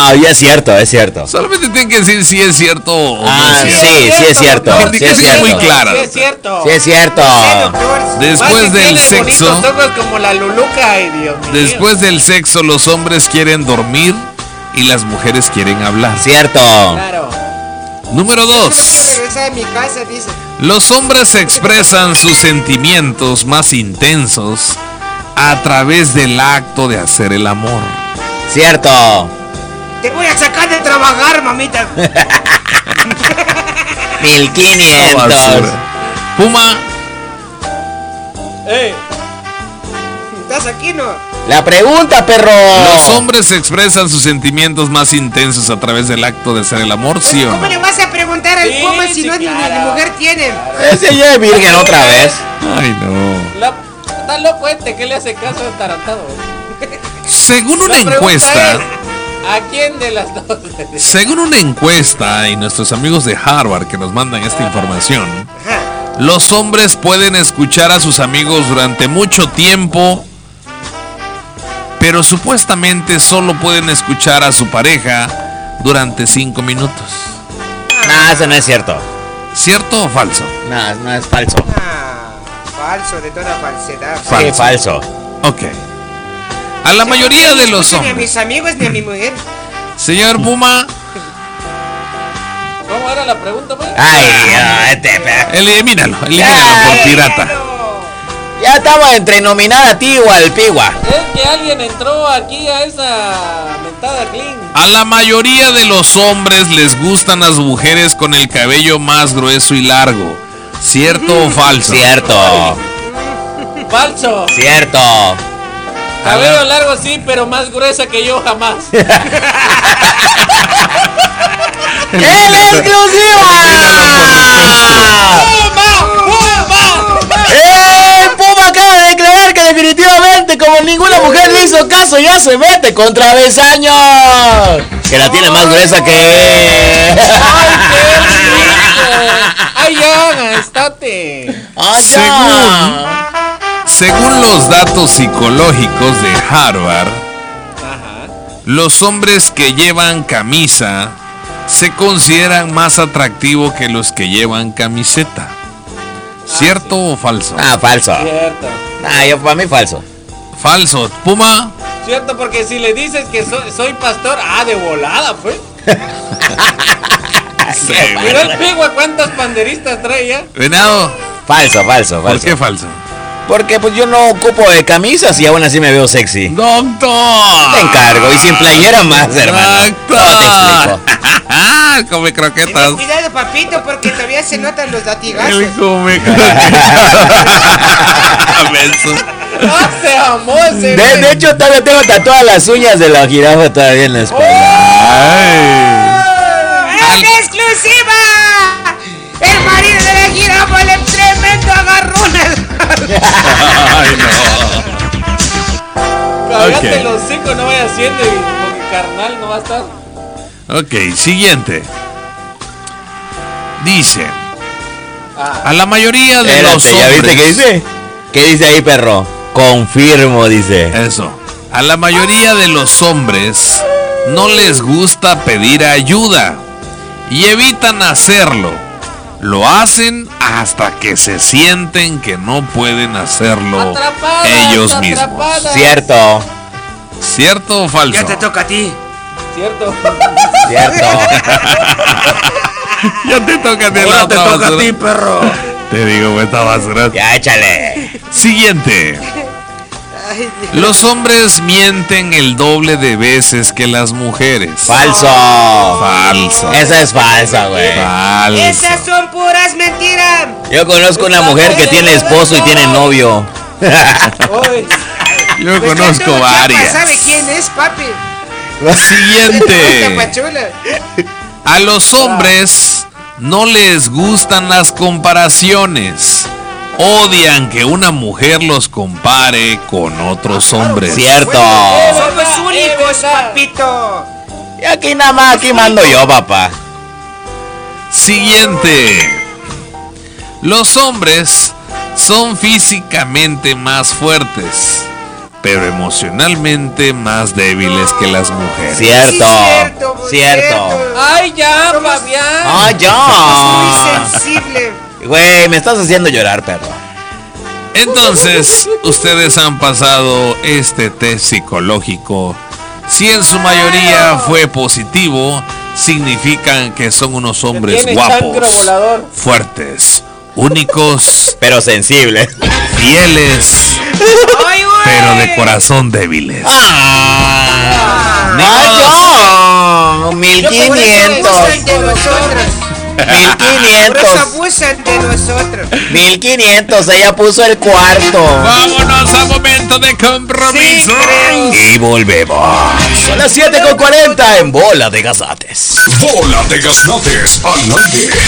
No, ya es cierto, es cierto. Solamente tienen que decir si es cierto o no es cierto. Sí es cierto. La indicación es muy clara. Sí es cierto. Sí es cierto. Después del sexo, ojos como la Luluca, ay, Dios mío. después del sexo, los hombres quieren dormir y las mujeres quieren hablar. Cierto. Claro. Número 2. Regresar a mi casa, dice. Los hombres expresan sus sentimientos más intensos a través del acto de hacer el amor. Cierto. Te voy a sacar de trabajar, mamita. 1500. Puma, ¿Estás aquí, no? La pregunta, perro. ¿los hombres expresan sus sentimientos más intensos a través del acto de hacer el amor, sí o ¿Cómo no? le vas a preguntar al Sí, Puma si sí, no ni claro. mujer tiene? Ese ya es virgen otra vez. Ay, no. Está loco ¿qué le hace caso a tarantado? Según una La pregunta encuesta, es, ¿a quién de las dos? según una encuesta y nuestros amigos de Harvard que nos mandan esta información, los hombres pueden escuchar a sus amigos durante mucho tiempo, pero supuestamente solo pueden escuchar a su pareja durante 5 minutos. No, eso no es cierto. ¿Cierto o falso? No, no es falso. Falso, de toda falsedad. Sí, falso. Ok. A la mayoría de los Ni a hombres. mis amigos ni a mi mujer. Señor Puma, ¿Cómo era la pregunta, pues? Ay, elimínalo por pirata. ya estamos entre nominar a ti o al Pigua. Es que alguien entró aquí a esa mentada clean. A la mayoría de los hombres les gustan las mujeres con el cabello más grueso y largo. ¿Cierto o falso? Cierto. Falso. Cierto. Cabello largo sí, pero más gruesa que yo jamás. ¡En exclusiva! ¡El Puma acaba de declarar que definitivamente como ninguna mujer le hizo caso ya se mete con Travesaños! Que la tiene más gruesa que... ¡Ay, ya! ¡Estate! ¡Ay, ya! Según los datos psicológicos de Harvard, los hombres que llevan camisa se consideran más atractivos que los que llevan camiseta. ¿Cierto o falso? Ah, falso. Cierto. Ah, yo para mí falso. Falso. Puma. Cierto, porque si le dices que soy pastor, de volada, pues. Sí, Pero el Pigua, ¿cuántos panderistas trae ya? Venado. Falso, falso, ¿Por falso. qué falso? Porque pues yo no ocupo de camisas y aún así me veo sexy. ¡Doctor! Te encargo, y sin playera más, hermano. ¿Cómo te explico? Come croquetas. Ten cuidado, papito, porque todavía se notan los latigazos. Él come croquetas. ¡Ah, se amó ese! De hecho, todavía tengo tatuadas las uñas de la jirafa todavía en la espalda. ¡En exclusiva! El marido de la jirafa le tremendo agarrón. Ay, no. Cállate Ok. los hocico, no vaya haciendo porque carnal no va a estar. Ok, siguiente. Dice: a la mayoría de los Espérate, ¿ya hombres. viste qué dice? ¿Qué dice ahí, perro? Confirmo, dice. Eso. A la mayoría de los hombres no les gusta pedir ayuda y evitan hacerlo. Lo hacen hasta que se sienten que no pueden hacerlo Atrapadas, ellos mismos. atrapadas. Cierto. ¿Cierto o falso? Ya te toca a ti. Cierto. Cierto. Ya te toca de la Ahora te otra toca a basura. ti, perro. Te digo, esta basura. Ya, échale. Siguiente. Ay, Dios. Los hombres mienten el doble de veces que las mujeres. Falso. Falso. Esa es falsa, güey. Falso. Esas son puras mentiras. Yo conozco una mujer que tiene esposo y tiene novio. Uy, Yo Pues conozco que todo Chiapas varias. ¿Sabe quién es, papi? Siguiente. Tapachula. A los hombres no les gustan las comparaciones. Odian que una mujer los compare con otros hombres. Cierto. Somos únicos, verdad. papito. Y aquí nada más, aquí mando yo, papá. Siguiente. Los hombres son físicamente más fuertes, pero emocionalmente más débiles que las mujeres. Cierto, muy cierto. Ay, ya, Somos- Fabián. ¡Ah, Muy ya! sensible. Güey, me estás haciendo llorar, perro. Entonces, ustedes han pasado este test psicológico. Si en su mayoría fue positivo, significan que son unos hombres Tiene chancro guapos, volador. fuertes, únicos, Pero sensible. fieles, Ay, güey. pero de corazón débiles. ¡Ah! Ni modo. ¡Ay, yo! 1500. Abusan de nosotros. Por eso 1500. abusan de nosotros. 1500. Ella puso el cuarto. Vámonos a momento de compromiso. Sí, Y volvemos. Son las 7:40 en Bola de Gazates. Bola de Gaznates al aire.